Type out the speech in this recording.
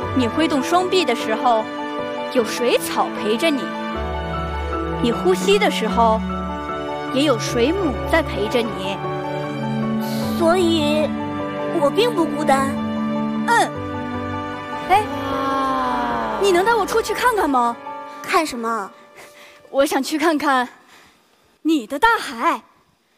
你挥动双臂的时候，有水草陪着你；你呼吸的时候，也有水母在陪着你。 所以，我并不孤单。 哎，你能带我出去看看吗？ 看什么？ 我想去看看你的大海。